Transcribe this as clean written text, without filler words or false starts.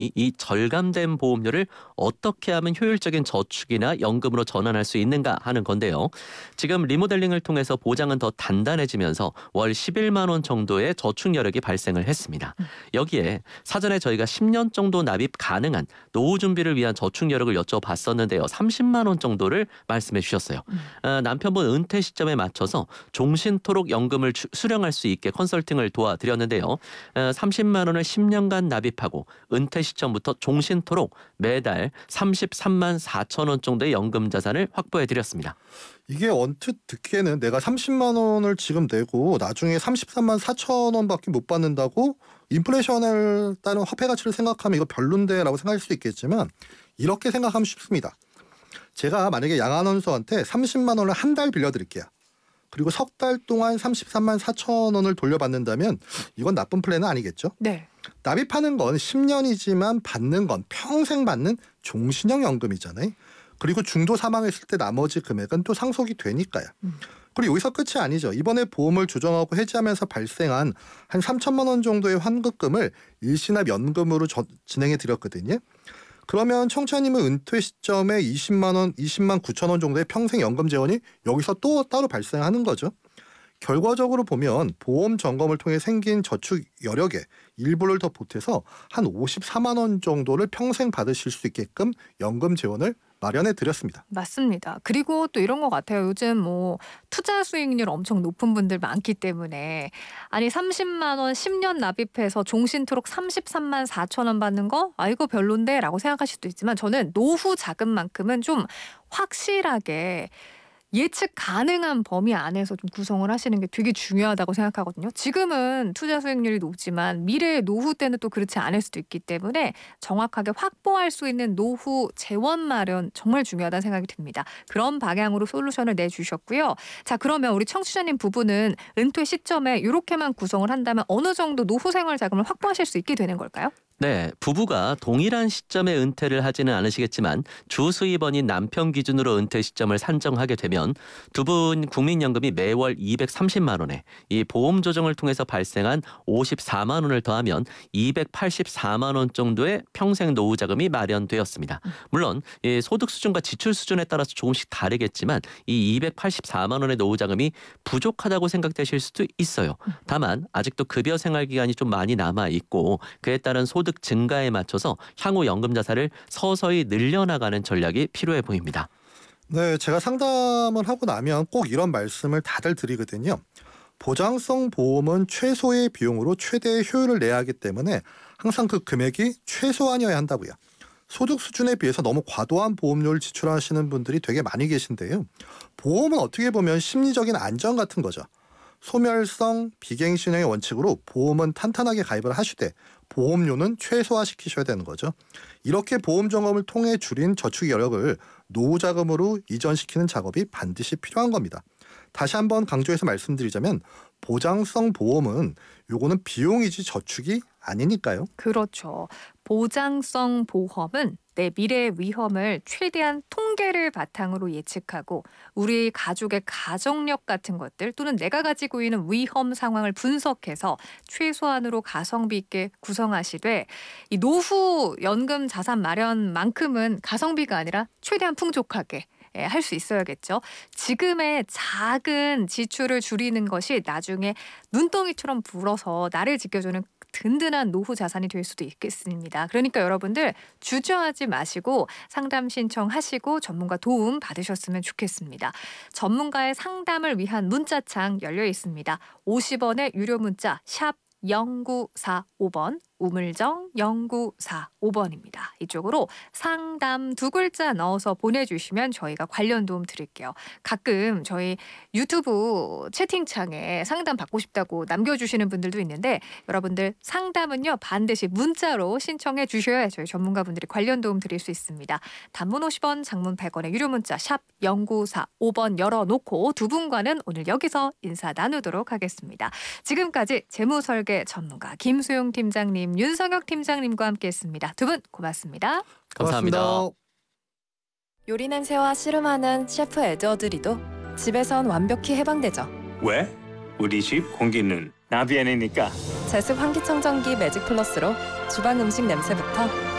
이 절감된 보험료를 어떻게 하면 효율적인 저축이나 연금으로 전환할 수 있는가 하는 건데요. 지금 리모델링을 통해서 보장은 더 단단해지면서 월 11만 원 정도의 저축 여력이 발생을 했습니다. 여기에 사전에 저희가 10년 정도 납입 가능한 노후 준비를 위한 저축 여력을 여쭤봤었는데요. 30만 원 정도를 말씀해 주셨어요. 남편분 은퇴 시점에 맞춰서 종신토록 연금을 수령할 수 있게 컨설팅을 도와드렸는데요. 30만 원을 10년간 납입하고 은퇴 시점부터 종신토록 매달 33만 4천 원 정도의 연금 자산을 확보해 드렸습니다. 이게 언뜻 듣기에는 내가 30만 원을 지금 내고 나중에 33만 4천 원밖에 못 받는다고 인플레이션을 따른 화폐 가치를 생각하면 이거 별론데 라고 생각할 수 있겠지만 이렇게 생각하면 쉽습니다. 제가 만약에 양 아나운서한테 30만 원을 한 달 빌려드릴게요. 그리고 석 달 동안 33만 4천 원을 돌려받는다면 이건 나쁜 플랜은 아니겠죠? 네. 납입하는 건 10년이지만 받는 건 평생 받는 종신형 연금이잖아요. 그리고 중도 사망했을 때 나머지 금액은 또 상속이 되니까요. 그리고 여기서 끝이 아니죠. 이번에 보험을 조정하고 해지하면서 발생한 한 3천만 원 정도의 환급금을 일시납 연금으로 진행해 드렸거든요. 그러면 청취자님은 은퇴 시점에 20만 9천 원 정도의 평생 연금 재원이 여기서 또 따로 발생하는 거죠. 결과적으로 보면 보험 점검을 통해 생긴 저축 여력에 일부를 더 보태서 한 54만 원 정도를 평생 받으실 수 있게끔 연금 재원을 마련해 드렸습니다. 맞습니다. 그리고 또 이런 것 같아요. 요즘 뭐 투자 수익률 엄청 높은 분들 많기 때문에 아니 30만 원 10년 납입해서 종신토록 33만 4천 원 받는 거 이거 별론데 라고 생각하실 수도 있지만 저는 노후 자금만큼은 좀 확실하게 예측 가능한 범위 안에서 좀 구성을 하시는 게 되게 중요하다고 생각하거든요. 지금은 투자 수익률이 높지만 미래의 노후 때는 또 그렇지 않을 수도 있기 때문에 정확하게 확보할 수 있는 노후 재원 마련 정말 중요하다는 생각이 듭니다. 그런 방향으로 솔루션을 내주셨고요. 자, 그러면 우리 청취자님 부부는 은퇴 시점에 이렇게만 구성을 한다면 어느 정도 노후 생활 자금을 확보하실 수 있게 되는 걸까요? 네, 부부가 동일한 시점에 은퇴를 하지는 않으시겠지만 주 수입원인 남편 기준으로 은퇴 시점을 산정하게 되면 두 분 국민연금이 매월 230만 원에 이 보험 조정을 통해서 발생한 54만 원을 더하면 284만 원 정도의 평생 노후 자금이 마련되었습니다. 물론 소득 수준과 지출 수준에 따라서 조금씩 다르겠지만 이 284만 원의 노후 자금이 부족하다고 생각되실 수도 있어요. 다만 아직도 급여 생활 기간이 좀 많이 남아 있고 그에 따른 소득 증가에 맞춰서 향후 연금 자산을 서서히 늘려나가는 전략이 필요해 보입니다. 네, 제가 상담을 하고 나면 꼭 이런 말씀을 다들 드리거든요. 보장성 보험은 최소의 비용으로 최대의 효율을 내야 하기 때문에 항상 그 금액이 최소한이어야 한다고요. 소득 수준에 비해서 너무 과도한 보험료를 지출하시는 분들이 되게 많이 계신데요. 보험은 어떻게 보면 심리적인 안전 같은 거죠. 소멸성, 비갱신형의 원칙으로 보험은 탄탄하게 가입을 하시되 보험료는 최소화시키셔야 되는 거죠. 이렇게 보험 점검을 통해 줄인 저축 여력을 노후 자금으로 이전시키는 작업이 반드시 필요한 겁니다. 다시 한번 강조해서 말씀드리자면 보장성 보험은 요거는 비용이지 저축이 아니니까요. 그렇죠. 보장성 보험은 내 미래의 위험을 최대한 통계를 바탕으로 예측하고 우리 가족의 가정력 같은 것들 또는 내가 가지고 있는 위험 상황을 분석해서 최소한으로 가성비 있게 구성하시되 이 노후 연금 자산 마련만큼은 가성비가 아니라 최대한 풍족하게 할 수 있어야겠죠. 지금의 작은 지출을 줄이는 것이 나중에 눈덩이처럼 불어서 나를 지켜주는 든든한 노후 자산이 될 수도 있겠습니다. 그러니까 여러분들 주저하지 마시고 상담 신청하시고 전문가 도움 받으셨으면 좋겠습니다. 전문가의 상담을 위한 문자창 열려 있습니다. 50원의 유료 문자 샵 0945번 우물정 0945번입니다. 이쪽으로 상담 두 글자 넣어서 보내주시면 저희가 관련 도움 드릴게요. 가끔 저희 유튜브 채팅창에 상담 받고 싶다고 남겨주시는 분들도 있는데 여러분들 상담은요 반드시 문자로 신청해 주셔야 저희 전문가분들이 관련 도움 드릴 수 있습니다. 단문 50원, 장문 100원의 유료 문자 샵 0945번 열어놓고 두 분과는 오늘 여기서 인사 나누도록 하겠습니다. 지금까지 재무설계 전문가 김수용 팀장님, 윤성혁 팀장님과 함께했습니다. 두 분 고맙습니다. 감사합니다. 고맙습니다. 요리 냄새와 씨름하는 셰프 에드워드리도 집에선 완벽히 해방되죠. 왜? 우리 집 공기는 나비안이니까. 제습 환기청정기 매직 플러스로 주방 음식 냄새부터